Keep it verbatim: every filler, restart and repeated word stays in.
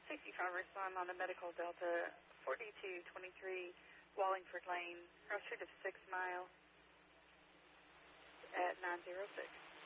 sixty-five, respond on the medical Delta forty-two twenty-three Wallingford Lane, cross street of six mile at nine zero six.